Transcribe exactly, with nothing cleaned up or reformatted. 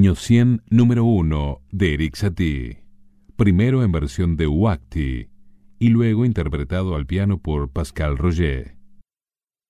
Año cien, número uno, de Erik Satie. Primero en versión de Huacti y luego interpretado al piano por Pascal Roger.